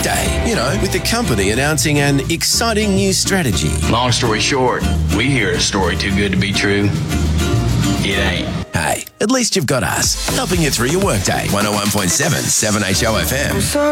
workday. You know, with the company announcing an exciting new strategy. Long story short, we hear a story too good to be true. It ain't. Hey, at least you've got us, helping you through your workday. 101.7 7HO FM.